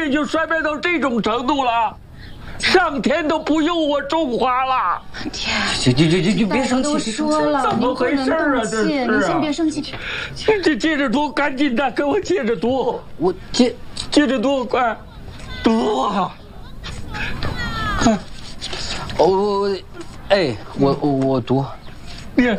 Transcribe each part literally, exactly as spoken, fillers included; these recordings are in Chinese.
情就衰败到这种程度了，上天都不用我种花了。 天， 就就就就就别生气， 都说了， 怎么回事啊？这是你先别生气。 这接着读，赶紧的，给我接着读。 我接接着读，快读啊！看， 哦，我哎，我我我读， 念。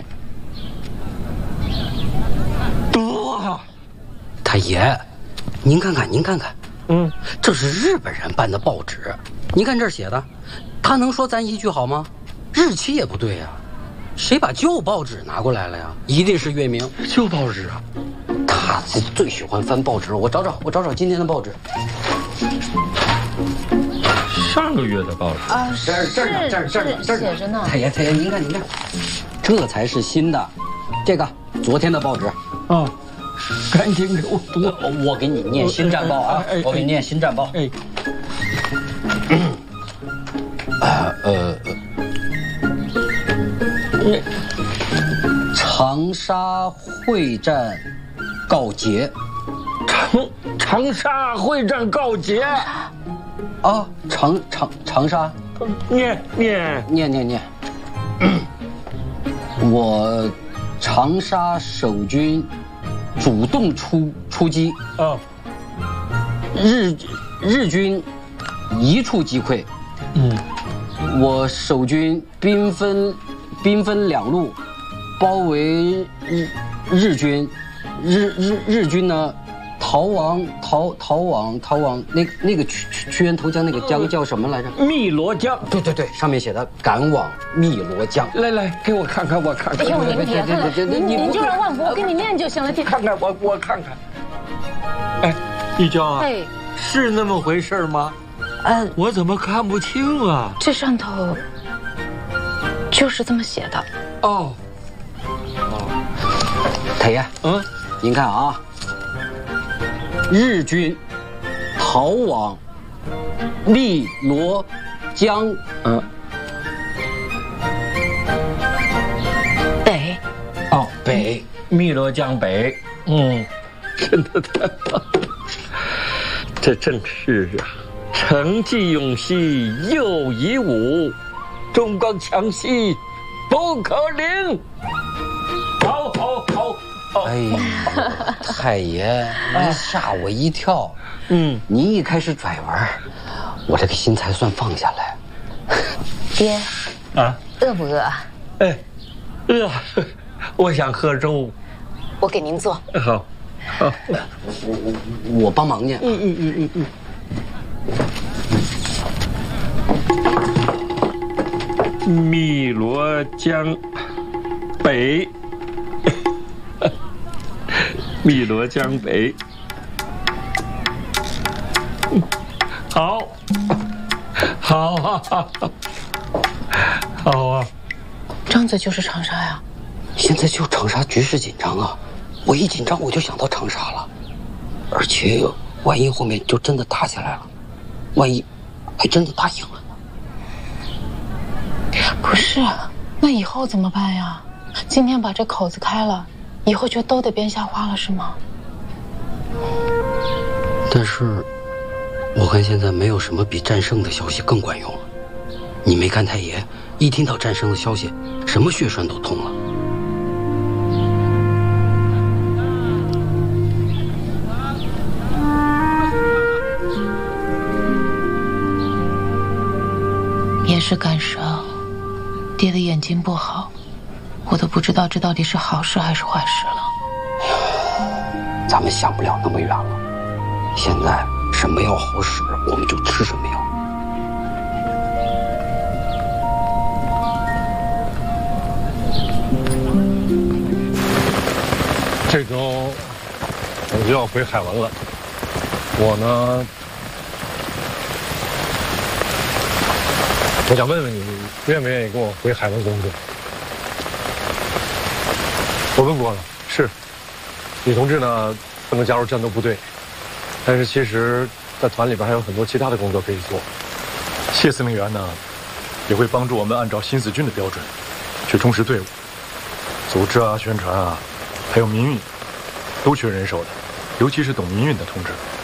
读啊！ 太爷，您看看，您看看， 嗯， 这是日本人办的报纸，您看这儿写的，他能说咱一句好吗？日期也不对呀、啊，谁把旧报纸拿过来了呀？一定是月明。 旧报纸啊！ 他最喜欢翻报纸，我找找，我找找今天的报纸。 上个月的报纸啊， 这儿这儿呢，这儿这儿这儿写着呢。 太爷太爷，您看您看，这才是新的，这个昨天的报纸。 啊，赶紧给我读。 我给你念新战报啊！我给你念新战报。 哎， 呃呃，长沙会战告捷。 长长沙会战告捷。 啊，长长长沙， 念念念念念。我长沙守军主动出出击， 啊， 日日军一触即溃。 嗯， 我守军兵分兵分两路，包围日日军，日日日军呢逃亡逃逃亡逃亡那个那个屈屈原投江那个江叫什么来着？ 汨罗江。 对对对，上面写的赶往汨罗江。 来来，给我看看，我看看。 哎呦，您别看了，您你您就让万福我给你念就行了。 看看我我看看。哎，玉娇啊， 哎， 是那么回事吗？ 呃， 我怎么看不清啊？ 这上头就是这么写的。 哦， 太爷， 嗯， 您看啊，日军逃往汨罗江， 嗯， 北。 哦， 北汨罗江北。嗯，真的太棒了，这正是啊。成绩勇兮又以武，中光强兮不可凌。好好好好。 哎呀，太爷，您吓我一跳。 嗯， 您一开始拽玩，我这个心才算放下来。 爹， 啊， 饿不饿？ 哎，饿，我想喝粥。 我给您做。 好，好， 我我帮忙念。 嗯嗯嗯嗯嗯。汨罗江北，汨罗江北，好，好啊，好啊！ 张嘴就是长沙呀。 现在就长沙局势紧张啊，我一紧张我就想到长沙了，而且万一后面就真的打起来了，万一还真的打赢了呢？ 不是，那以后怎么办呀？今天把这口子开了，以后就都得编瞎话了，是吗？ 但是，我看现在没有什么比战胜的消息更管用了。你没看太爷一听到战胜的消息，什么血栓都通了。 也是赶上爹的眼睛不好，我都不知道这到底是好事还是坏事了。 咱们想不了那么远了，现在什么药好使，我们就吃什么药。 这周我就要回海文了，我呢，我想问问你，愿不愿意跟我回海文工作？我问过了，是，李同志呢不能加入战斗部队，但是其实，在团里边还有很多其他的工作可以做。谢司令员呢，也会帮助我们按照新四军的标准，去充实队伍、组织啊、宣传啊，还有民运，都缺人手的，尤其是懂民运的同志。